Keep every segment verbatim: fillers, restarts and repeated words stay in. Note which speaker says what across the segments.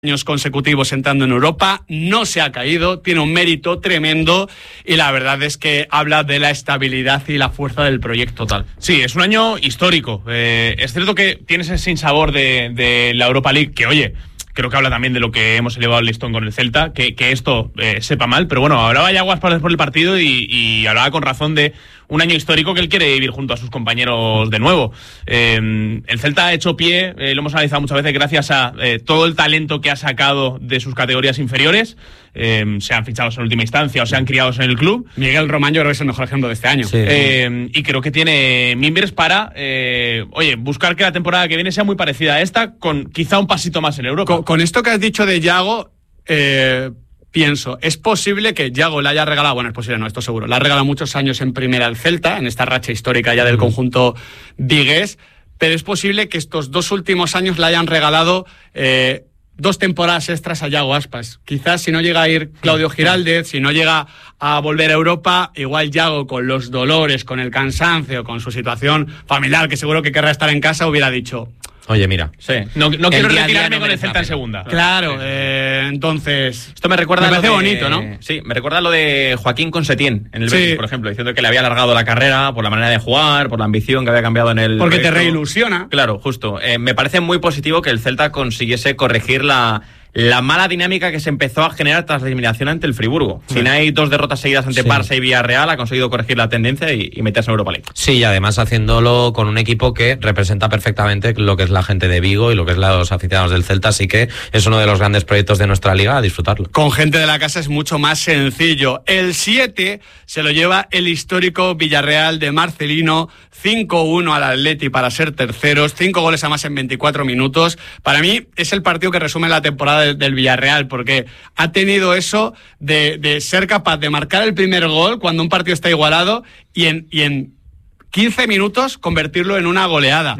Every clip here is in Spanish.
Speaker 1: años consecutivos entrando en Europa, no se ha caído, tiene un mérito tremendo y la verdad es que habla de la estabilidad y la fuerza del proyecto tal.
Speaker 2: Sí, es un año histórico. Eh, es cierto que tienes ese sinsabor de, de la Europa League, que oye, creo que habla también de lo que hemos elevado el listón con el Celta, que, que esto eh, sepa mal, pero bueno, hablaba Yaguas por el partido y, y hablaba con razón de un año histórico que él quiere vivir junto a sus compañeros de nuevo. Eh, el Celta ha hecho pie, eh, lo hemos analizado muchas veces, gracias a eh, todo el talento que ha sacado de sus categorías inferiores. Eh, sean fichados en última instancia o sean criados en el club.
Speaker 1: Miguel Román yo creo que es el mejor ejemplo de este año.
Speaker 2: Sí. Eh, y creo que tiene mimbres para, eh, oye, buscar que la temporada que viene sea muy parecida a esta, con quizá un pasito más en Europa.
Speaker 1: Con, con esto que has dicho de Yago, eh, pienso, es posible que Yago le haya regalado, bueno, es posible, no, esto seguro, le ha regalado muchos años en primera al Celta, en esta racha histórica ya del mm. conjunto vigués, pero es posible que estos dos últimos años le hayan regalado eh, dos temporadas extras a Yago Aspas. Quizás si no llega a ir Claudio Giraldez, si no llega a volver a Europa, igual Yago, con los dolores, con el cansancio, con su situación familiar, que seguro que querrá estar en casa, hubiera dicho...
Speaker 3: Oye, mira,
Speaker 2: sí. no, no quiero retirarme con el Celta en segunda.
Speaker 1: Claro, eh, entonces...
Speaker 3: Esto me recuerda...
Speaker 1: Me parece
Speaker 3: de,
Speaker 1: bonito, ¿no?
Speaker 3: Sí, me recuerda lo de Joaquín con Setién en el
Speaker 1: sí.
Speaker 3: Betis, por ejemplo, diciendo que le había alargado la carrera por la manera de jugar, por la ambición que había cambiado en el...
Speaker 1: Porque
Speaker 3: proyecto.
Speaker 1: Te reilusiona.
Speaker 3: Claro, justo. Eh, me parece muy positivo que el Celta consiguiese corregir la... la mala dinámica que se empezó a generar tras la eliminación ante el Friburgo. Sí. Si no hay dos derrotas seguidas ante sí. Barça y Villarreal, ha conseguido corregir la tendencia y, y meterse en Europa League.
Speaker 4: Sí, y además haciéndolo con un equipo que representa perfectamente lo que es la gente de Vigo y lo que es los aficionados del Celta, así que es uno de los grandes proyectos de nuestra liga, a disfrutarlo.
Speaker 1: Con gente de la casa es mucho más sencillo. El siete se lo lleva el histórico Villarreal de Marcelino, cinco uno al Atleti para ser terceros, cinco goles a más en veinticuatro minutos. Para mí es el partido que resume la temporada del Villarreal, porque ha tenido eso de, de ser capaz de marcar el primer gol cuando un partido está igualado y en, y en quince minutos convertirlo en una goleada.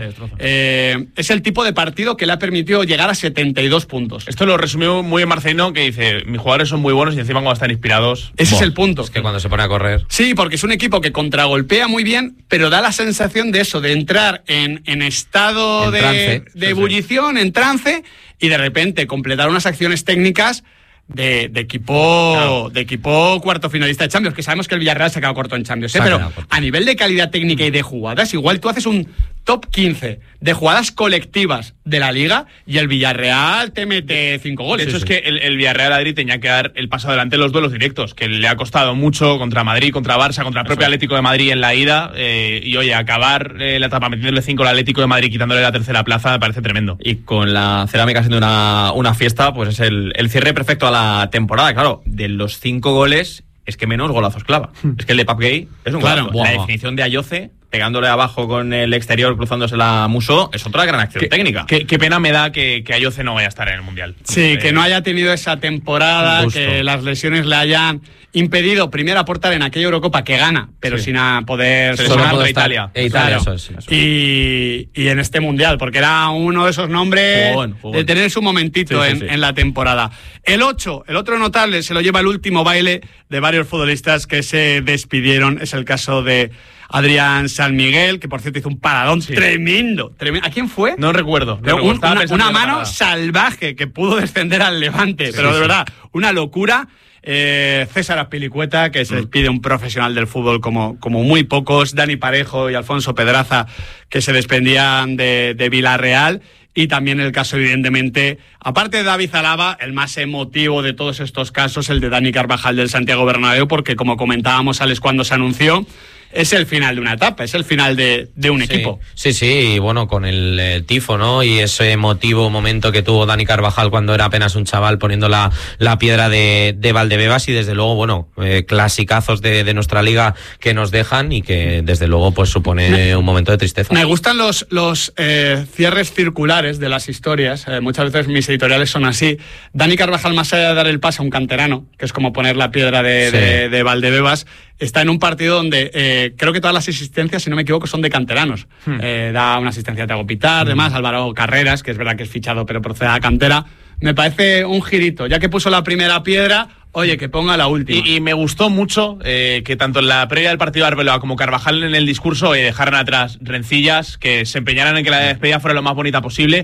Speaker 1: Eh, es el tipo de partido que le ha permitido llegar a setenta y dos puntos.
Speaker 2: Esto lo resumió muy bien Marcelino, que dice, mis jugadores son muy buenos y encima cuando están inspirados...
Speaker 1: Ese bueno, es el punto.
Speaker 4: Es que cuando se pone a correr...
Speaker 1: Sí, porque es un equipo que contragolpea muy bien, pero da la sensación de eso, de entrar en, en estado en de, trance, de sí, ebullición, sí. en trance, y de repente completar unas acciones técnicas de, de equipo claro. de equipo cuarto finalista de Champions, que sabemos que el Villarreal se ha quedado corto en Champions, ¿eh? Pero a nivel de calidad técnica y de jugadas, igual tú haces un top quince de jugadas colectivas de la Liga y el Villarreal te mete cinco goles.
Speaker 2: De hecho,
Speaker 1: sí,
Speaker 2: es sí. que el, el Villarreal Madrid tenía que dar el paso adelante en los duelos directos, que le ha costado mucho contra Madrid, contra Barça, contra el propio Atlético de Madrid en la ida, eh, y oye, acabar eh, la etapa metiéndole cinco al Atlético de Madrid, quitándole la tercera plaza, me parece tremendo.
Speaker 3: Y con la cerámica siendo una, una fiesta, pues es el, el cierre perfecto a la temporada. Claro, de los cinco goles, es que menos golazos clava. Hmm. Es que el de Pap Gay es un
Speaker 1: claro,
Speaker 3: golazo. Wow. La definición de Ayoce, pegándole abajo con el exterior, cruzándose la Muso, es otra gran acción
Speaker 2: ¿Qué,
Speaker 3: técnica.
Speaker 2: Qué, qué pena me da que, que Ayoce no vaya a estar en el Mundial.
Speaker 1: Sí, eh, que no haya tenido esa temporada, justo. Que las lesiones le hayan impedido primero aportar en aquella Eurocopa que gana, pero sí. sin a poder
Speaker 2: seleccionar a Italia.
Speaker 1: E Italia claro. eso es, eso es. Y, y en este Mundial, porque era uno de esos nombres jugón, jugón. de tener su momentito sí, sí, en, sí. en la temporada. El ocho, el otro notable, se lo lleva el último baile de varios futbolistas que se despidieron. Es el caso de Adrián San Miguel, que por cierto hizo un paradón sí. tremendo, tremendo. ¿A quién fue?
Speaker 2: No recuerdo.
Speaker 1: No un, una, una mano salvaje que pudo descender al Levante, sí, pero sí, de verdad, sí. una locura. Eh, César Azpilicueta, que se despide un profesional del fútbol como, como muy pocos, Dani Parejo y Alfonso Pedraza, que se desprendían de, de Villarreal, y también el caso, evidentemente, aparte de David Alaba, el más emotivo de todos estos casos, el de Dani Carvajal del Santiago Bernabéu, porque como comentábamos, Alex, cuando se anunció, es el final de una etapa, es el final de, de un
Speaker 4: sí,
Speaker 1: equipo.
Speaker 4: Sí, sí, y bueno, con el, el tifo, ¿no? Y ese emotivo momento que tuvo Dani Carvajal cuando era apenas un chaval poniendo la, la piedra de, de Valdebebas, y desde luego, bueno, eh, clasicazos de, de nuestra liga que nos dejan y que desde luego pues supone me, un momento de tristeza.
Speaker 1: Me gustan los, los eh, cierres circulares de las historias, eh, muchas veces mis editoriales son así. Dani Carvajal, más allá de dar el pase a un canterano, que es como poner la piedra de, sí. de, de Valdebebas, está en un partido donde eh, creo que todas las asistencias, si no me equivoco, son de canteranos. Hmm. Eh, da una asistencia a Thiago Pitar, hmm. demás, Álvaro Carreras, que es verdad que es fichado, pero procede a la cantera. Me parece un girito. Ya que puso la primera piedra, oye, que ponga la última.
Speaker 2: Y, y me gustó mucho eh, que tanto en la previa del partido de Arbeloa como Carvajal en el discurso eh, dejaran atrás rencillas, que se empeñaran en que la despedida fuera lo más bonita posible.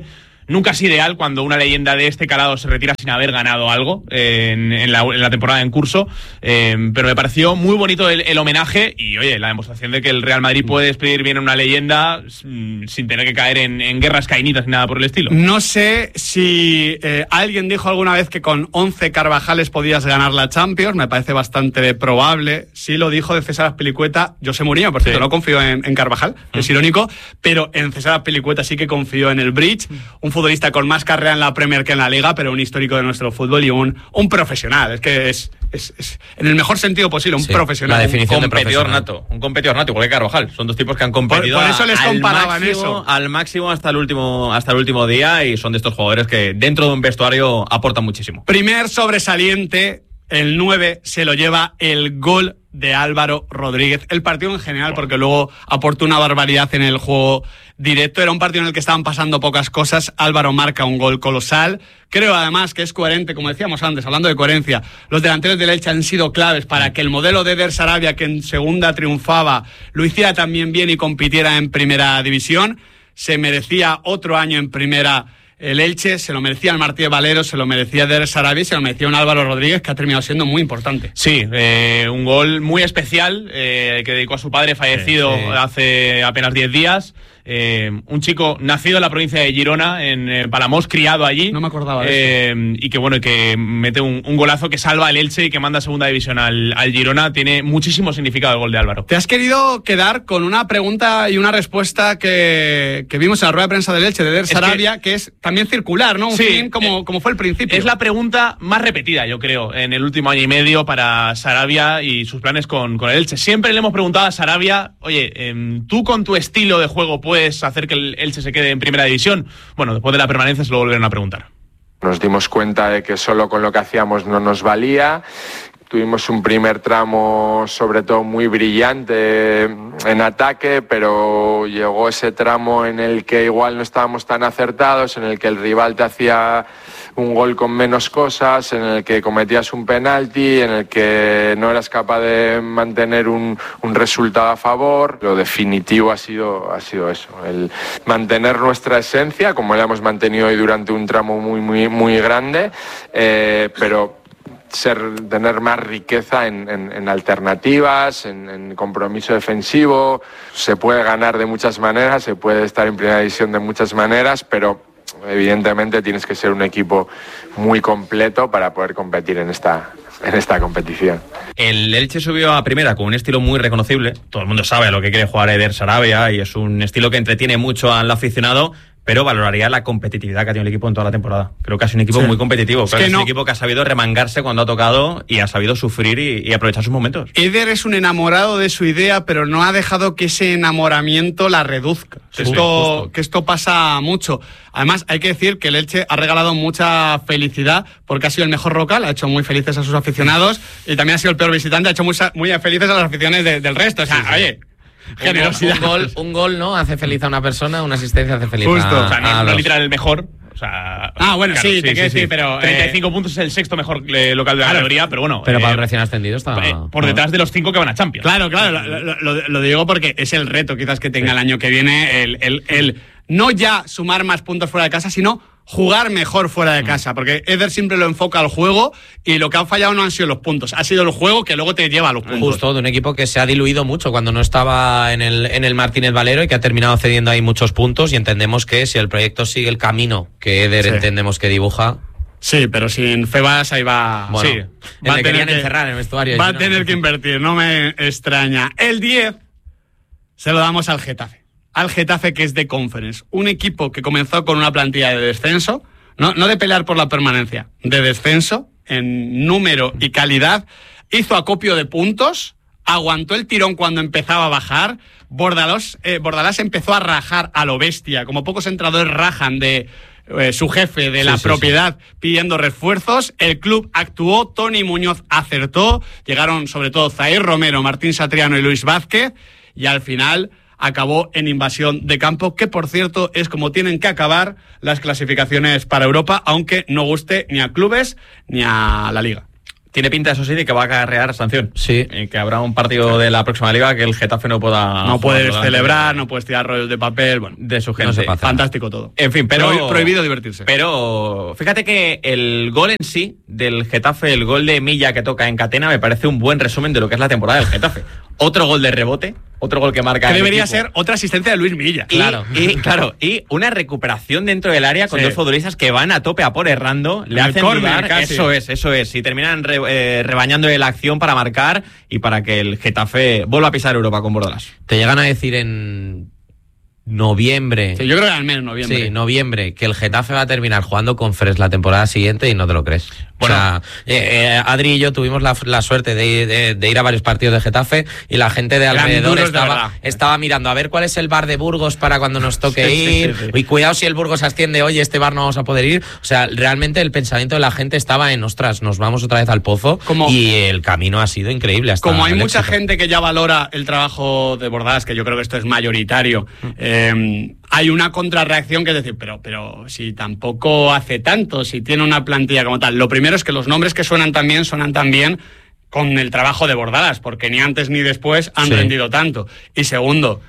Speaker 2: nunca es ideal cuando una leyenda de este calado se retira sin haber ganado algo eh, en, en, la, en la temporada en curso, eh, pero me pareció muy bonito el, el homenaje y, oye, la demostración de que el Real Madrid puede despedir bien a una leyenda mm, sin tener que caer en, en guerras caínitas ni nada por el estilo.
Speaker 1: No sé si eh, alguien dijo alguna vez que con once Carvajales podías ganar la Champions, me parece bastante probable. Sí lo dijo de César Azpilicueta José Mourinho, por cierto, sí. No confío en, en Carvajal, mm. es irónico, pero en César Azpilicueta sí que confío en el Bridge, un futbolista con más carrera en la Premier que en la Liga, pero un histórico de nuestro fútbol y un, un profesional. Es que es, es, es en el mejor sentido posible, un sí, profesional.
Speaker 3: La definición un competidor de nato, un competidor nato, igual que Carvajal. Son dos tipos que han competido.
Speaker 1: Por, por eso les comparaban
Speaker 3: máximo,
Speaker 1: eso.
Speaker 3: Al máximo hasta el último, hasta el último día, y son de estos jugadores que dentro de un vestuario aportan muchísimo.
Speaker 1: Primer sobresaliente, el nueve se lo lleva el gol de Álvaro Rodríguez. El partido en general, porque luego aportó una barbaridad en el juego directo. Era un partido en el que estaban pasando pocas cosas. Álvaro marca un gol colosal. Creo además que es coherente, como decíamos antes, hablando de coherencia, los delanteros del Elche han sido claves para que el modelo de Eder Sarabia, que en segunda triunfaba, lo hiciera también bien y compitiera en primera división. Se merecía otro año en primera el Elche, se lo merecía el Martínez Valero, se lo merecía Eder Sarabia y se lo merecía un Álvaro Rodríguez que ha terminado siendo muy importante.
Speaker 2: Sí, eh, un gol muy especial eh, que dedicó a su padre fallecido sí, sí. hace apenas diez días. Eh, un chico nacido en la provincia de Girona, en eh, Palamós, criado allí.
Speaker 1: No me acordaba de
Speaker 2: eh,
Speaker 1: eso.
Speaker 2: Y que bueno, que mete un, un golazo que salva al Elche y que manda a segunda división al, al Girona. Tiene muchísimo significado el gol de Álvaro.
Speaker 1: Te has querido quedar con una pregunta y una respuesta que, que vimos en la rueda de prensa del Elche de Eder Sarabia, es que, que es también circular, ¿no? Un
Speaker 2: sí,
Speaker 1: fin como,
Speaker 2: eh,
Speaker 1: como fue el principio.
Speaker 2: Es la pregunta más repetida, yo creo, en el último año y medio para Sarabia y sus planes con, con el Elche. Siempre le hemos preguntado a Sarabia, oye, eh, ¿tú con tu estilo de juego puedes hacer que el Elche se quede en primera división? Bueno, después de la permanencia se lo volvieron a preguntar.
Speaker 5: Nos dimos cuenta de que solo con lo que hacíamos no nos valía. Tuvimos un primer tramo sobre todo muy brillante en ataque, pero llegó ese tramo en el que igual no estábamos tan acertados, en el que el rival te hacía un gol con menos cosas, en el que cometías un penalti, en el que no eras capaz de mantener un, un resultado a favor. Lo definitivo ha sido, ha sido eso, el mantener nuestra esencia, como la hemos mantenido hoy durante un tramo muy, muy, muy grande, eh, pero ser, tener más riqueza en, en, en alternativas, en, en compromiso defensivo. Se puede ganar de muchas maneras, se puede estar en primera división de muchas maneras, pero evidentemente tienes que ser un equipo muy completo para poder competir en esta, en esta competición.
Speaker 3: El Elche subió a primera con un estilo muy reconocible. Todo el mundo sabe a lo que quiere jugar Eder Sarabia y es un estilo que entretiene mucho al aficionado, pero valoraría la competitividad que ha tenido el equipo en toda la temporada. Creo que ha sido un equipo sí. muy competitivo. Es, Creo que que es no. un equipo que ha sabido remangarse cuando ha tocado y ha sabido sufrir y, y aprovechar sus momentos.
Speaker 1: Eder es un enamorado de su idea, pero no ha dejado que ese enamoramiento la reduzca. Sí, esto, sí, que esto pasa mucho. Además, hay que decir que el Elche ha regalado mucha felicidad porque ha sido el mejor local, ha hecho muy felices a sus aficionados y también ha sido el peor visitante, ha hecho muy, muy felices a las aficiones de, del resto. O sea, sí, sí. oye...
Speaker 4: Generosidad. Un gol, un gol, ¿no? Hace feliz a una persona, una asistencia hace feliz
Speaker 1: Justo.
Speaker 4: a,
Speaker 2: o sea, no,
Speaker 4: a
Speaker 2: no
Speaker 4: los...
Speaker 2: literal el mejor. O sea,
Speaker 1: ah, bueno, claro, sí,
Speaker 2: sí,
Speaker 1: te
Speaker 2: sí,
Speaker 1: quiero
Speaker 2: sí,
Speaker 1: decir,
Speaker 2: sí.
Speaker 1: pero...
Speaker 2: treinta y cinco
Speaker 1: eh,
Speaker 2: puntos es el sexto mejor eh, local de la
Speaker 1: claro,
Speaker 2: categoría, pero bueno...
Speaker 4: Pero
Speaker 2: eh,
Speaker 4: para el recién ascendido está...
Speaker 2: Eh, por detrás de los cinco que van a Champions.
Speaker 1: Claro, claro, lo, lo, lo digo porque es el reto quizás que tenga sí. el año que viene, el, el, el no ya sumar más puntos fuera de casa, sino jugar mejor fuera de casa, porque Eder siempre lo enfoca al juego y lo que han fallado no han sido los puntos, ha sido el juego que luego te lleva a los puntos.
Speaker 4: Justo, de un equipo que se ha diluido mucho cuando no estaba en el, en el Martínez Valero y que ha terminado cediendo ahí muchos puntos, y entendemos que si el proyecto sigue el camino que Eder sí. entendemos que dibuja...
Speaker 1: Sí, pero sin Febas ahí va...
Speaker 4: Bueno,
Speaker 1: sí,
Speaker 4: va a tener que encerrar en el vestuario.
Speaker 1: Va a tener que invertir, no me extraña. El diez se lo damos al Getafe. Al Getafe, que es de Conference, un equipo que comenzó con una plantilla de descenso, no, no de pelear por la permanencia, de descenso en número y calidad, hizo acopio de puntos, aguantó el tirón cuando empezaba a bajar, Bordalás, eh, Bordalás empezó a rajar a lo bestia, como pocos entrenadores rajan de eh, su jefe de la sí, propiedad sí, sí. pidiendo refuerzos, el club actuó, Tony Muñoz acertó, llegaron sobre todo Zaire Romero, Martín Satriano y Luis Vázquez, y al final... acabó en invasión de campo, que por cierto es como tienen que acabar las clasificaciones para Europa, aunque no guste ni a clubes ni a la Liga.
Speaker 3: Tiene pinta, eso sí, de que va a acarrear sanción.
Speaker 4: Sí.
Speaker 3: Y que habrá un partido de la próxima liga que el Getafe no pueda...
Speaker 1: No puedes celebrar, no puedes tirar rollos de papel, bueno,
Speaker 3: de su gente.
Speaker 4: No
Speaker 1: fantástico todo.
Speaker 3: En fin, pero...
Speaker 1: Pro- prohibido divertirse.
Speaker 3: Pero fíjate que el gol en sí del Getafe, el gol de Milla que toca en Catena, me parece un buen resumen de lo que es la temporada del Getafe. Otro gol de rebote, otro gol que marca...
Speaker 1: Que
Speaker 3: el
Speaker 1: debería
Speaker 3: equipo.
Speaker 1: ser otra asistencia de Luis Milla.
Speaker 3: Y,
Speaker 4: Claro.
Speaker 3: y, claro, y una recuperación dentro del área con
Speaker 1: Sí.
Speaker 3: dos futbolistas que van a tope a por errando, le
Speaker 1: En el
Speaker 3: hacen
Speaker 1: córner,
Speaker 3: dudar.
Speaker 1: casi.
Speaker 3: Eso es, eso es. Y terminan re, eh, rebañando la acción para marcar y para que el Getafe vuelva a pisar Europa con Bordalas.
Speaker 4: Te llegan a decir en noviembre.
Speaker 1: Sí, yo creo que al menos noviembre.
Speaker 4: Sí, noviembre, que el Getafe va a terminar jugando con Fres la temporada siguiente y no te lo crees.
Speaker 3: Bueno.
Speaker 4: O sea, eh, eh, Adri y yo tuvimos la, la suerte de, de, de ir a varios partidos de Getafe y la gente de
Speaker 1: Eran
Speaker 4: alrededor
Speaker 1: duros de
Speaker 4: estaba,
Speaker 1: verdad.
Speaker 4: estaba mirando a ver cuál es el bar de Burgos para cuando nos toque
Speaker 3: Sí, sí,
Speaker 4: ir.
Speaker 3: sí, sí.
Speaker 4: Y cuidado si el Burgos asciende, oye, este bar no vamos a poder ir. O sea, realmente el pensamiento de la gente estaba en, ostras, nos vamos otra vez al pozo.
Speaker 1: Como-
Speaker 4: y el camino ha sido increíble. Hasta
Speaker 1: Como hay
Speaker 4: el
Speaker 1: mucha
Speaker 4: éxito.
Speaker 1: gente que ya valora el trabajo de Bordalas, que yo creo que esto es mayoritario, eh, hay una contrarreacción que es decir, pero, pero si tampoco hace tanto, si tiene una plantilla como tal. Lo primero es que los nombres que suenan tan bien, suenan tan bien con el trabajo de Bordalas, porque ni antes ni después han
Speaker 4: Sí.
Speaker 1: rendido tanto. Y segundo,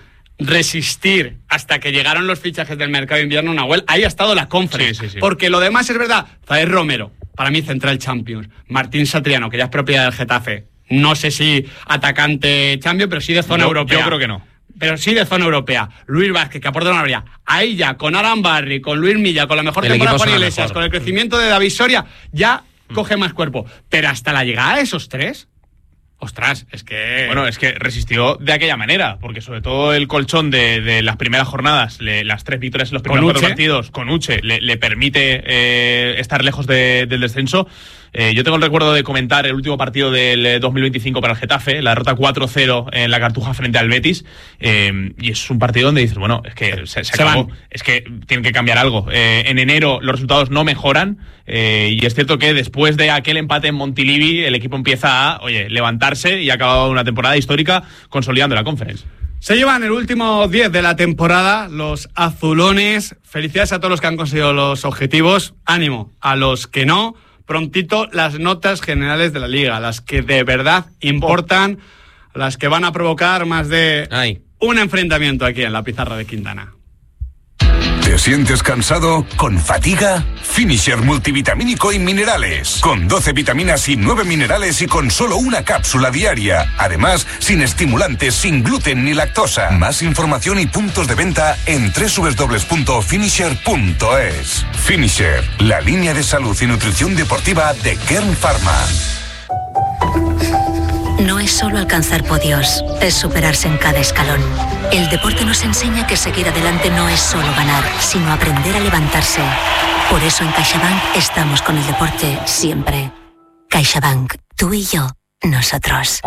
Speaker 1: resistir hasta que llegaron los fichajes del mercado de invierno, Nahuel, ahí ha estado la conferencia.
Speaker 2: Sí, sí, sí.
Speaker 1: Porque lo demás es verdad. Zaer Romero, para mí central Champions. Martín Satriano, que ya es propiedad del Getafe. No sé si atacante Champions, pero sí de zona
Speaker 2: Yo-
Speaker 1: europea.
Speaker 2: yo creo que no.
Speaker 1: Pero sí de zona europea. Luis Vázquez, que aporta una maravilla. Ahí ya, con Aran Barry, con Luis Milla, con la mejor
Speaker 4: El
Speaker 1: temporada de
Speaker 4: equipo
Speaker 1: Juan
Speaker 4: suena
Speaker 1: Iglesias,
Speaker 4: mejor.
Speaker 1: con el crecimiento de David Soria, ya coge más cuerpo. Pero hasta la llegada de esos tres, ostras, es que...
Speaker 2: Bueno, es que resistió de aquella manera, porque sobre todo el colchón de, de las primeras jornadas, le- las tres victorias en los primeros
Speaker 1: Con
Speaker 2: cuatro
Speaker 1: Uche.
Speaker 2: partidos, con Uche, le, le permite eh, estar lejos de- del descenso. Eh, yo tengo el recuerdo de comentar el último partido del eh, dos mil veinticinco para el Getafe, la derrota cuatro cero en la Cartuja frente al Betis, eh, y es un partido donde dices, bueno, es que se, se
Speaker 1: Se
Speaker 2: acabó,
Speaker 1: van.
Speaker 2: es que tienen que cambiar algo. Eh, en enero los resultados no mejoran, eh, y es cierto que después de aquel empate en Montilivi, el equipo empieza a, oye, levantarse y ha acabado una temporada histórica consolidando la Conference.
Speaker 1: Se llevan el último diez de la temporada los azulones. Felicidades a todos los que han conseguido los objetivos. Ánimo a los que no. Prontito las notas generales de la liga, las que de verdad importan, las que van a provocar más de
Speaker 4: Ay.
Speaker 1: un enfrentamiento aquí en la pizarra de Quintana.
Speaker 6: ¿Te sientes cansado? ¿Con fatiga? Finisher multivitamínico y minerales. Con doce vitaminas y nueve minerales y con solo una cápsula diaria. Además, sin estimulantes, sin gluten ni lactosa. Más información y puntos de venta en doble u doble u doble u punto finisher punto es. Finisher, la línea de salud y nutrición deportiva de Kern Pharma.
Speaker 7: No es solo alcanzar podios, es superarse en cada escalón. El deporte nos enseña que seguir adelante no es solo ganar, sino aprender a levantarse. Por eso en CaixaBank estamos con el deporte siempre. CaixaBank, tú y yo, nosotros.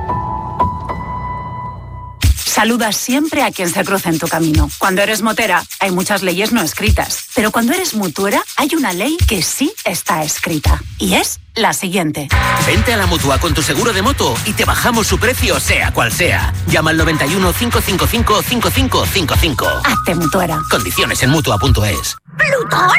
Speaker 8: Saluda siempre a quien se cruce en tu camino. Cuando eres motera, hay muchas leyes no escritas. Pero cuando eres mutuera, hay una ley que sí está escrita. Y es la siguiente.
Speaker 9: Vente a la Mutua con tu seguro de moto y te bajamos su precio, sea cual sea. Llama al noventa y uno, cinco cinco cinco, cinco cinco cinco cinco.
Speaker 8: Hazte mutuera.
Speaker 9: Condiciones en Mutua punto es.
Speaker 10: ¿Plutón?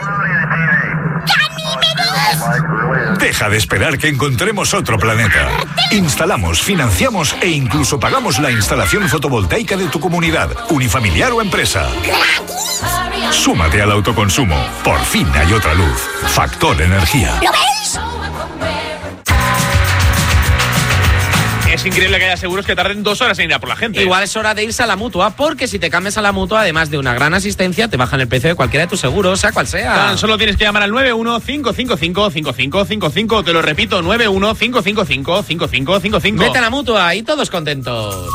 Speaker 10: ¡Ganímedes!
Speaker 6: Deja de esperar que encontremos otro planeta. Instalamos, financiamos e incluso pagamos la instalación fotovoltaica de tu comunidad, unifamiliar o empresa. Súmate al autoconsumo. Por fin hay otra luz. Factor Energía.
Speaker 10: ¿Lo veis?
Speaker 2: Es increíble que haya seguros que tarden dos horas en ir a por la gente.
Speaker 4: Igual es hora de irse a la Mutua, porque si te cambias a la Mutua, además de una gran asistencia, te bajan el precio de cualquiera de tus seguros, sea cual sea.
Speaker 2: Tan solo tienes que llamar al nueve uno cinco cinco cinco cinco cinco cinco cinco. Te lo repito, nueve uno cinco cinco cinco cinco cinco cinco cinco.
Speaker 4: Vete a la Mutua y todos contentos.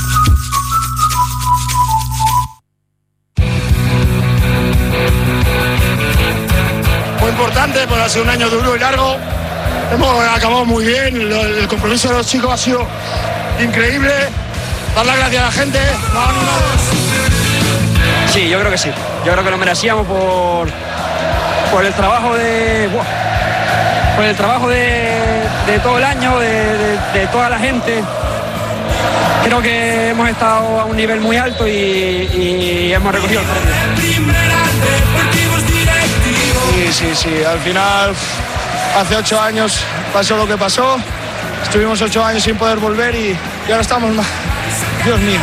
Speaker 11: Muy importante, pues ha sido un año duro y largo. Hemos acabado muy bien, el compromiso de los chicos ha sido increíble. Dar las gracias a la gente, nos ha animado.
Speaker 12: Sí, yo creo que sí. Yo creo que lo merecíamos por, por el trabajo de. Buah, por el trabajo de, de todo el año, de, de, de toda la gente. Creo que hemos estado a un nivel muy alto y, y hemos recogido el premio.
Speaker 11: Sí, sí, sí, al final hace ocho años pasó lo que pasó, estuvimos ocho años sin poder volver y, y ahora estamos más. Dios mío.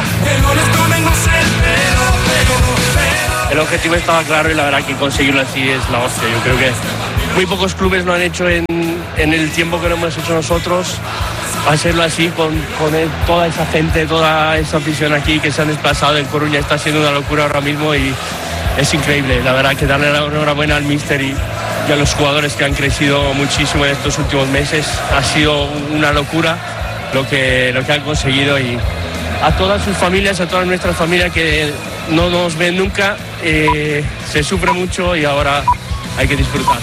Speaker 13: El objetivo estaba claro y la verdad que conseguirlo así es la hostia. Yo creo que muy pocos clubes lo han hecho en, en el tiempo que lo hemos hecho nosotros. Hacerlo así con, con el, toda esa gente, toda esa afición aquí que se han desplazado en Coruña está siendo una locura ahora mismo y es increíble. La verdad que darle la enhorabuena al míster y, y a los jugadores que han crecido muchísimo en estos últimos meses. Ha sido una locura lo que, lo que han conseguido y a todas sus familias, a todas nuestras familias que no nos ven nunca, eh, se sufre mucho y ahora hay que disfrutar.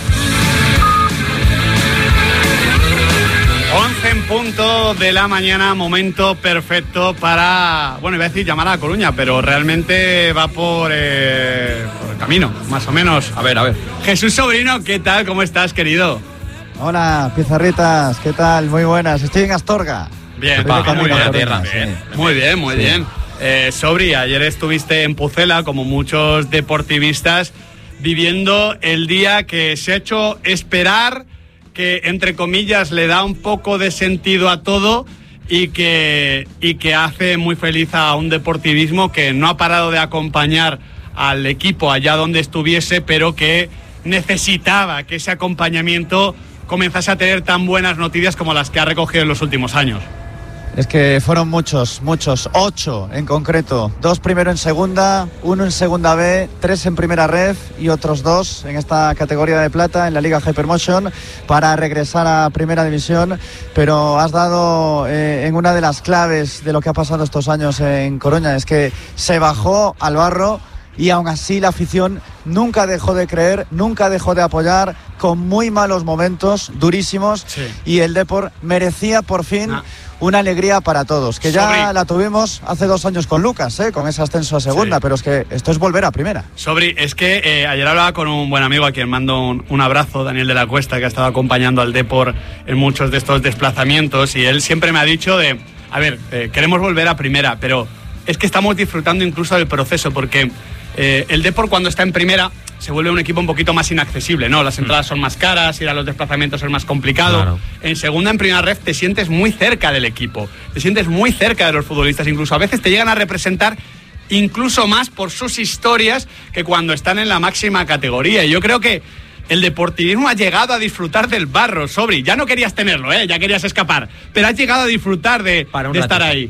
Speaker 1: once en punto de la mañana, momento perfecto para, bueno, iba a decir llamar a Coruña, pero realmente va por, eh, por el camino, más o menos. A ver, a ver. Jesús Sobrino, ¿qué tal? ¿Cómo estás, querido?
Speaker 14: Hola, pizarritas, ¿qué tal? Muy buenas, estoy en Astorga.
Speaker 1: Bien,
Speaker 14: pa,
Speaker 1: muy bien,
Speaker 14: tierra,
Speaker 1: bien. Sí. Muy bien, muy sí. bien. Eh, Sobri, ayer estuviste en Pucela, como muchos deportivistas, viviendo el día que se ha hecho esperar, que entre comillas le da un poco de sentido a todo y que, y que hace muy feliz a un deportivismo que no ha parado de acompañar al equipo allá donde estuviese, pero que necesitaba que ese acompañamiento comenzase a tener tan buenas noticias como las que ha recogido en los últimos años.
Speaker 14: Es que fueron muchos, muchos, ocho en concreto, dos primero en segunda, uno en segunda B, tres en primera ref y otros dos en esta categoría de plata en la Liga Hypermotion para regresar a primera división, pero has dado eh, en una de las claves de lo que ha pasado estos años en Coruña, es que se bajó al barro y aún así la afición nunca dejó de creer, nunca dejó de apoyar, con muy malos momentos, durísimos, sí. Y el Depor merecía por fin ah. una alegría para todos, que ya Sobri. La tuvimos hace dos años con Lucas, ¿eh? Con ese ascenso a segunda, sí. Pero es que esto es volver a primera.
Speaker 1: Sobri, es que eh, ayer hablaba con un buen amigo a quien mando un, un abrazo, Daniel de la Cuesta, que ha estado acompañando al Depor en muchos de estos desplazamientos, y él siempre me ha dicho de, a ver, eh, queremos volver a primera, pero es que estamos disfrutando incluso del proceso, porque eh, el Depor cuando está en primera se vuelve un equipo un poquito más inaccesible, ¿no? Las entradas son más caras, ir a los desplazamientos es más complicado. Claro. En segunda, en primera ref, te sientes muy cerca del equipo, te sientes muy cerca de los futbolistas, incluso a veces te llegan a representar incluso más por sus historias que cuando están en la máxima categoría. Y yo creo que el deportivismo ha llegado a disfrutar del barro, Sobri. Ya no querías tenerlo, ¿eh? Ya querías escapar, pero has llegado a disfrutar de, de estar ahí.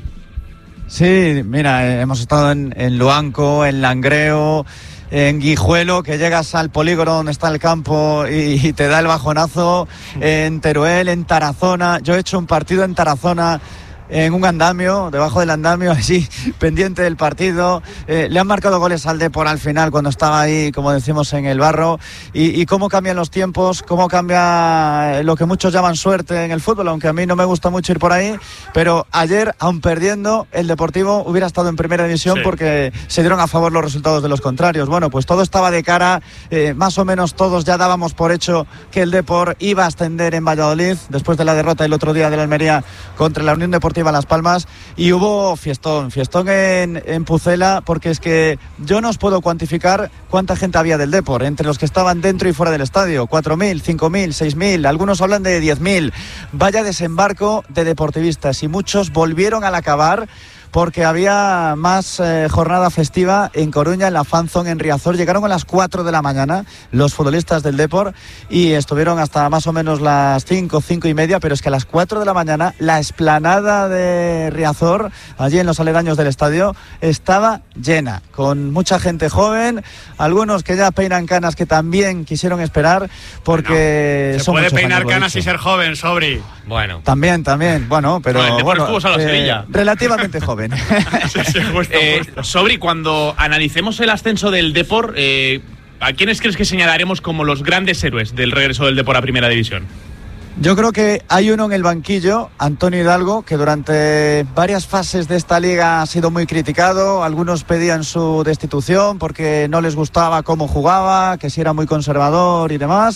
Speaker 14: Sí, mira, hemos estado en, en Luanco, en Langreo, en Guijuelo, que llegas al polígono donde está el campo y, y te da el bajonazo, en Teruel, en Tarazona. Yo he hecho un partido en Tarazona en un andamio, debajo del andamio, así, pendiente del partido. Eh, le han marcado goles al Depor al final, cuando estaba ahí, como decimos, en el barro. Y, y cómo cambian los tiempos, cómo cambia lo que muchos llaman suerte en el fútbol, aunque a mí no me gusta mucho ir por ahí. Pero ayer, aun perdiendo, el Deportivo hubiera estado en primera división, sí, porque se dieron a favor los resultados de los contrarios. Bueno, pues todo estaba de cara, eh, más o menos todos ya dábamos por hecho que el Depor iba a ascender en Valladolid, después de la derrota el otro día de la Almería contra la Unión Deportiva Las Palmas, y hubo fiestón, fiestón en, en Pucela, porque es que yo no os puedo cuantificar cuánta gente había del Depor, entre los que estaban dentro y fuera del estadio, cuatro mil, cinco mil, seis mil, algunos hablan de diez mil. Vaya desembarco de deportivistas, y muchos volvieron al acabar porque había más eh, jornada festiva en Coruña, en la Fan Zone, en Riazor. Llegaron a las cuatro de la mañana los futbolistas del Depor y estuvieron hasta más o menos las cinco, cinco y media, pero es que a las cuatro de la mañana la explanada de Riazor, allí en los aledaños del estadio, estaba llena, con mucha gente joven, algunos que ya peinan canas que también quisieron esperar, porque
Speaker 1: bueno, se
Speaker 14: son
Speaker 1: puede peinar
Speaker 14: años,
Speaker 1: canas y ser joven, Sobri.
Speaker 4: Bueno.
Speaker 14: También, también, bueno, pero
Speaker 2: no, el
Speaker 14: bueno,
Speaker 2: estuvo a la
Speaker 14: eh,
Speaker 2: Sevilla.
Speaker 14: relativamente joven.
Speaker 1: Sí, sí, justo,
Speaker 2: eh,
Speaker 1: justo.
Speaker 2: Sobri, cuando analicemos el ascenso del Depor, eh, ¿a quiénes crees que señalaremos como los grandes héroes del regreso del Depor a Primera División?
Speaker 14: Yo creo que hay uno en el banquillo, Antonio Hidalgo, que durante varias fases de esta liga ha sido muy criticado. Algunos pedían su destitución porque no les gustaba cómo jugaba, que si era muy conservador y demás.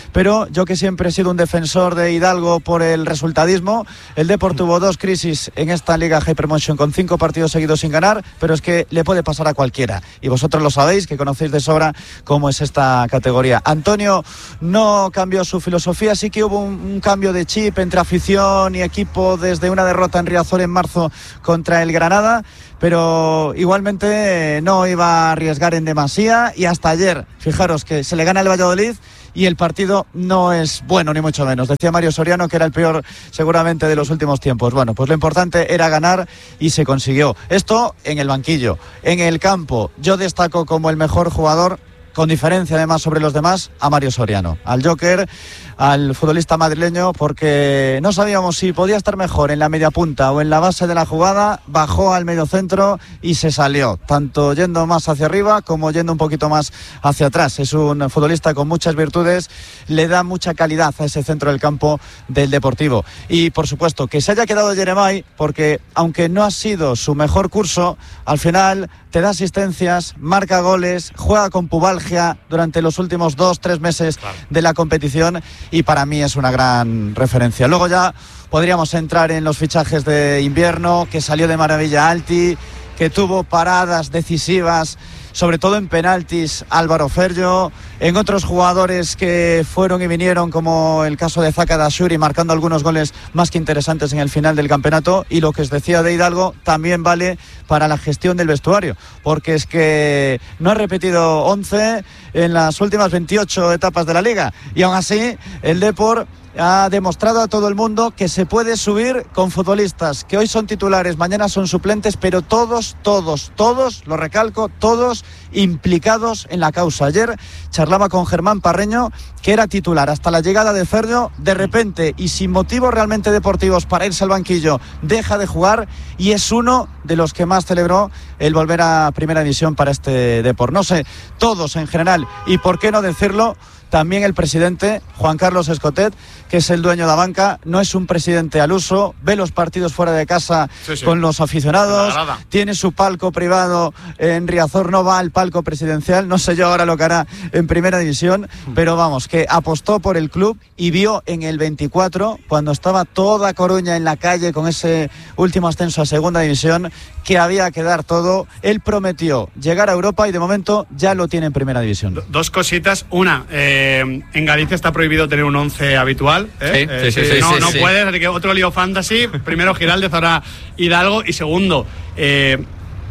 Speaker 14: pero yo que siempre he sido un defensor de Hidalgo por el resultadismo, el Depor tuvo dos crisis en esta Liga Hypermotion con cinco partidos seguidos sin ganar, pero es que le puede pasar a cualquiera, y vosotros lo sabéis, que conocéis de sobra cómo es esta categoría. Antonio no cambió su filosofía, sí que hubo un, un cambio de chip entre afición y equipo desde una derrota en Riazor en marzo contra el Granada, pero igualmente no iba a arriesgar en demasía, y hasta ayer, fijaros que se le gana el Valladolid y el partido no es bueno, ni mucho menos. Decía Mario Soriano que era el peor seguramente de los últimos tiempos. Bueno, pues lo importante era ganar y se consiguió. Esto en el banquillo. En el campo, yo destaco como el mejor jugador, con diferencia además sobre los demás, a Mario Soriano, al Joker, al futbolista madrileño, porque no sabíamos si podía estar mejor en la media punta o en la base de la jugada. Bajó al medio centro y se salió, tanto yendo más hacia arriba como yendo un poquito más hacia atrás. Es un futbolista con muchas virtudes, le da mucha calidad a ese centro del campo del Deportivo. Y por supuesto que se haya quedado Jeremai, porque aunque no ha sido su mejor curso, al final te da asistencias, marca goles, juega con pubalgia durante los últimos dos, tres meses claro. de la competición, y para mí es una gran referencia. Luego ya podríamos entrar en los fichajes de invierno, que salió de maravilla Alti, que tuvo paradas decisivas, sobre todo en penaltis, Álvaro Ferjo, en otros jugadores que fueron y vinieron, como el caso de Zaka Dashuri, marcando algunos goles más que interesantes en el final del campeonato. Y lo que os decía de Hidalgo también vale para la gestión del vestuario, porque es que no ha repetido once en las últimas veintiocho etapas de la Liga, y aún así el Depor ha demostrado a todo el mundo que se puede subir con futbolistas que hoy son titulares, mañana son suplentes, pero todos, todos, todos, lo recalco, todos implicados en la causa. Ayer charlaba con Germán Parreño, que era titular hasta la llegada de Ferjo, de repente y sin motivos realmente deportivos para irse al banquillo, deja de jugar, y es uno de los que más celebró el volver a Primera División para este Depor. No sé, todos en general, y por qué no decirlo, también el presidente, Juan Carlos Escotet, que es el dueño de la banca, no es un presidente al uso, ve los partidos fuera de casa sí, sí. con los aficionados, tiene su palco privado en Riazor, no va al palco presidencial, no sé yo ahora lo que hará en Primera División, pero vamos, que apostó por el club y vio en el veinticuatro, cuando estaba toda Coruña en la calle con ese último ascenso a Segunda División, que había que dar todo. Él prometió llegar a Europa y de momento ya lo tiene en Primera División.
Speaker 1: Dos cositas, una, eh, en Galicia está prohibido tener un once habitual, ¿eh?
Speaker 3: Sí,
Speaker 1: eh,
Speaker 3: sí, sí, sí,
Speaker 1: no,
Speaker 3: sí,
Speaker 1: no
Speaker 3: sí.
Speaker 1: puedes, así que otro lío fantasy, primero Giraldez, ahora Hidalgo, y segundo, eh,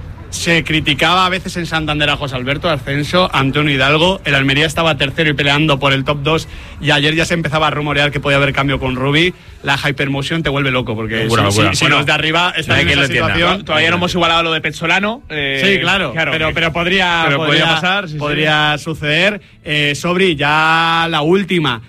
Speaker 1: se criticaba a veces en Santander a José Alberto Ascenso, Antonio Hidalgo, el Almería estaba tercero y peleando por el top dos, y ayer ya se empezaba a rumorear que podía haber cambio con Rubi. La Hypermotion te vuelve loco, porque
Speaker 2: locura,
Speaker 1: si,
Speaker 2: locura.
Speaker 1: si, si
Speaker 2: Bueno,
Speaker 1: los de arriba están en esa situación.
Speaker 2: ¿no? Todavía no hemos igualado lo de Pezzolano. Eh,
Speaker 1: sí, claro, claro pero, pero podría,
Speaker 2: pero
Speaker 1: podría,
Speaker 2: podría pasar. Sí,
Speaker 1: podría
Speaker 2: sí.
Speaker 1: suceder. Eh, Sobri, ya la última.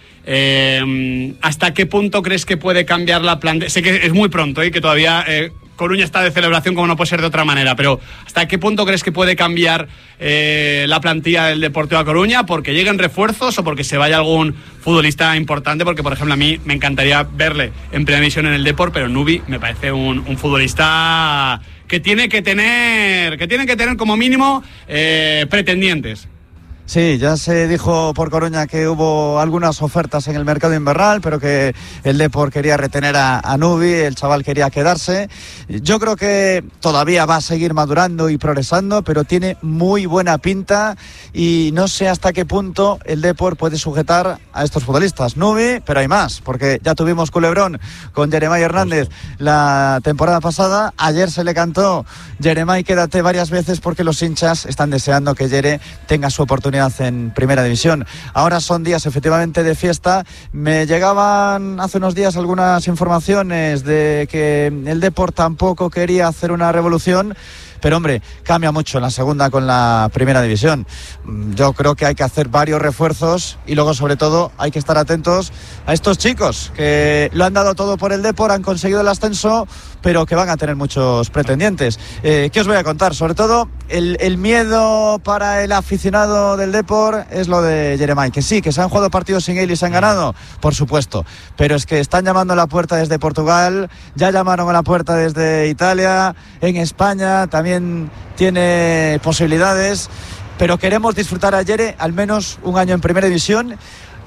Speaker 1: Eh, ¿Hasta qué punto crees que puede cambiar la plantilla? Sé que es muy pronto y ¿eh? que todavía eh, Coruña está de celebración, como no puede ser de otra manera, pero ¿hasta qué punto crees que puede cambiar eh, la plantilla del Deportivo A Coruña? ¿Porque lleguen refuerzos o porque se vaya algún futbolista importante? Porque, por ejemplo, a mí me encantaría verle en Primera División en el Depor, pero Nubi me parece un, un futbolista que tiene que tener, que tiene que tener como mínimo eh, pretendientes.
Speaker 14: Sí, ya se dijo por Coruña que hubo algunas ofertas en el mercado invernal, pero que el Depor quería retener a, a Nubi, el chaval quería quedarse. Yo creo que todavía va a seguir madurando y progresando, pero tiene muy buena pinta y no sé hasta qué punto el Depor puede sujetar a estos futbolistas. Nubi, pero hay más, porque ya tuvimos culebrón con Jeremai Hernández la temporada pasada. Ayer se le cantó Jeremai, quédate varias veces, porque los hinchas están deseando que Jere tenga su oportunidad en Primera División. Ahora son días efectivamente de fiesta. Me llegaban hace unos días algunas informaciones de que el Depor tampoco quería hacer una revolución, pero hombre, cambia mucho en la segunda con la Primera División. Yo creo que hay que hacer varios refuerzos y luego, sobre todo, hay que estar atentos a estos chicos que lo han dado todo por el Depor, han conseguido el ascenso, pero que van a tener muchos pretendientes. Eh, ¿Qué os voy a contar? Sobre todo, el, el miedo para el aficionado del Depor es lo de Jeremai, que sí, que se han jugado partidos sin él y se han ganado, por supuesto, pero es que están llamando a la puerta desde Portugal, ya llamaron a la puerta desde Italia, en España también tiene posibilidades, pero queremos disfrutar a Jere al menos un año en Primera División.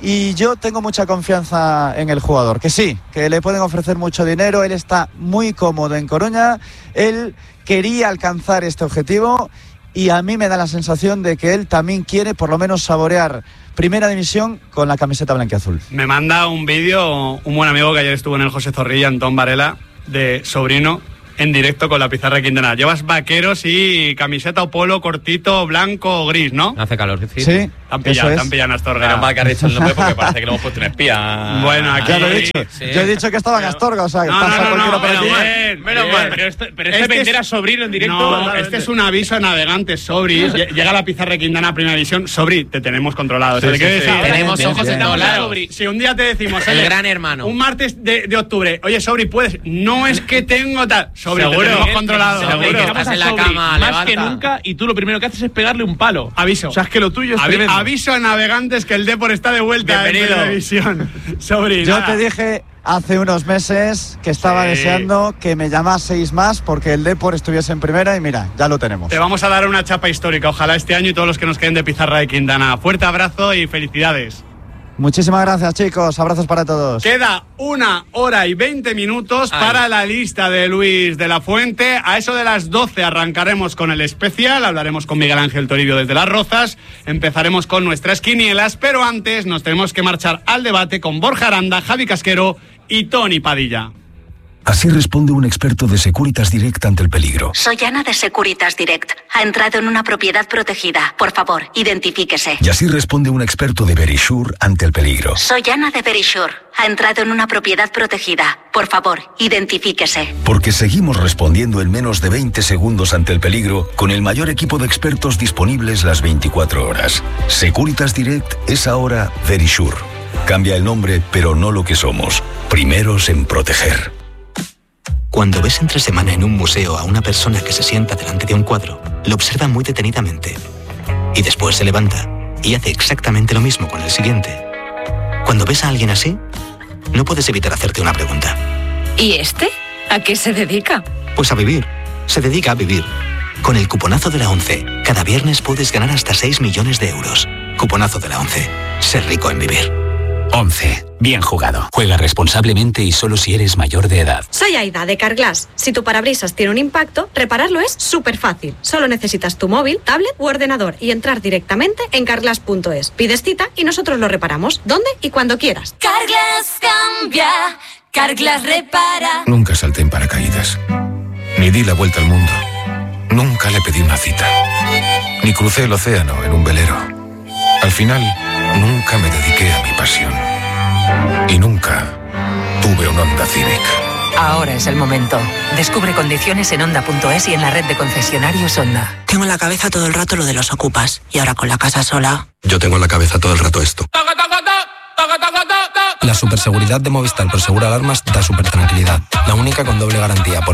Speaker 14: y yo tengo mucha confianza en el jugador, que sí, que le pueden ofrecer mucho dinero, él está muy cómodo en Coruña, él quería alcanzar este objetivo y a mí me da la sensación de que él también quiere por lo menos saborear Primera División con la camiseta blanquiazul.
Speaker 1: Me manda un vídeo un buen amigo que ayer estuvo en el José Zorrilla, Antón Varela, de Sobrino, en directo con la pizarra de Quintana. Llevas vaqueros y camiseta o polo cortito, blanco o gris, ¿no?
Speaker 4: Hace calor,
Speaker 14: Sí,
Speaker 1: Te han pillado, te han pillado en Astorga.
Speaker 3: Menos mal que has dicho el nombre porque parece que le hemos puesto un espía.
Speaker 1: Bueno, aquí
Speaker 14: Ya lo he dicho.
Speaker 1: sí.
Speaker 14: Yo he dicho que estaba en Astorga, o sea, que
Speaker 1: No,
Speaker 14: pasa
Speaker 1: no, no,
Speaker 14: cualquiera
Speaker 1: no,
Speaker 14: por
Speaker 1: menos
Speaker 14: aquí.
Speaker 1: mal, menos mal.
Speaker 2: Pero este, pero este,
Speaker 1: Este
Speaker 2: vender
Speaker 1: es-
Speaker 2: a Sobrino en directo.
Speaker 1: No, este es un aviso a navegantes, Sobri. Lle- Llega la pizarra de Quintana a Primera División. Sobri, te tenemos controlado.
Speaker 14: Sí,
Speaker 1: ¿Te
Speaker 14: sí,
Speaker 1: quieres
Speaker 14: sí.
Speaker 1: decir?
Speaker 4: Tenemos
Speaker 14: Bien,
Speaker 4: ojos
Speaker 14: bien.
Speaker 4: en todos lados.
Speaker 1: Sobri, si un día te decimos,
Speaker 4: El
Speaker 1: oye,
Speaker 4: gran hermano.
Speaker 1: un martes de, de octubre, oye, Sobri, puedes. No es que tengo tal. Sobri, te
Speaker 2: Seguro.
Speaker 1: tenemos controlado.
Speaker 2: Seguro.
Speaker 4: Seguro.
Speaker 2: Llegamos
Speaker 4: Estás
Speaker 2: a
Speaker 4: en la
Speaker 2: Sobri
Speaker 4: cama,
Speaker 2: más
Speaker 4: levanta.
Speaker 2: que nunca y tú lo primero que haces es pegarle un palo.
Speaker 1: Aviso.
Speaker 2: O sea, es que lo tuyo es
Speaker 1: Avi-
Speaker 2: tremendo.
Speaker 1: aviso a navegantes que el Depor está de vuelta en
Speaker 2: Bienvenido.
Speaker 1: Primera División. Sobri,
Speaker 14: Yo
Speaker 1: nada.
Speaker 14: te dije hace unos meses que estaba
Speaker 1: Sí.
Speaker 14: deseando que me llamaseis más porque el Depor estuviese en primera y mira, ya lo tenemos.
Speaker 1: Te vamos a dar una chapa histórica, ojalá este año y todos los que nos queden de pizarra de Quintana. Fuerte abrazo y felicidades.
Speaker 14: Muchísimas gracias, chicos. Abrazos para todos.
Speaker 1: Queda una hora y veinte minutos
Speaker 4: Ay.
Speaker 1: para la lista de Luis de la Fuente. A eso de las doce arrancaremos con el especial. Hablaremos con Miguel Ángel Toribio desde Las Rozas. Empezaremos con nuestras quinielas, pero antes nos tenemos que marchar al debate con Borja Aranda, Javi Casquero y Tony Padilla.
Speaker 6: Así responde un experto de Securitas Direct ante el peligro.
Speaker 7: Soy Ana de Securitas Direct. Ha entrado en una propiedad protegida. Por favor, identifíquese.
Speaker 6: Y así responde un experto de Verisure ante el peligro.
Speaker 7: Soy Ana de Verisure. Ha entrado en una propiedad protegida. Por favor, identifíquese.
Speaker 6: Porque seguimos respondiendo en menos de veinte segundos ante el peligro con el mayor equipo de expertos disponibles las veinticuatro horas. Securitas Direct es ahora Verisure. Cambia el nombre, pero no lo que somos. Primeros en proteger.
Speaker 15: Cuando ves entre semana en un museo a una persona que se sienta delante de un cuadro, lo observa muy detenidamente. Y después se levanta y hace exactamente lo mismo con el siguiente. Cuando ves a alguien así, no puedes evitar hacerte una pregunta.
Speaker 16: ¿Y este? ¿A qué se dedica?
Speaker 15: Pues a vivir. Se dedica a vivir. Con el cuponazo de la ONCE, cada viernes puedes ganar hasta seis millones de euros. Cuponazo de la ONCE. Ser rico en vivir.
Speaker 17: once. Bien jugado. Juega responsablemente y solo si eres mayor de edad.
Speaker 18: Soy Aida de Carglass. Si tu parabrisas tiene un impacto, repararlo es súper fácil. Solo necesitas tu móvil, tablet u ordenador y entrar directamente en carglass punto es. Pides cita y nosotros lo reparamos donde y cuando quieras.
Speaker 19: Carglass cambia, Carglass repara.
Speaker 20: Nunca salté en paracaídas. Ni di la vuelta al mundo. Nunca le pedí una cita. Ni crucé el océano en un velero. Al final, nunca me dediqué a mi pasión. Y nunca tuve un Honda Civic.
Speaker 21: Ahora es el momento. Descubre condiciones en Honda punto es y en la red de concesionarios Honda.
Speaker 22: Tengo en la cabeza todo el rato lo de los ocupas. Y ahora con la casa sola.
Speaker 23: Yo tengo en la cabeza todo el rato esto. La superseguridad de Movistar Prosegur Alarmas da super tranquilidad. La única con doble garantía por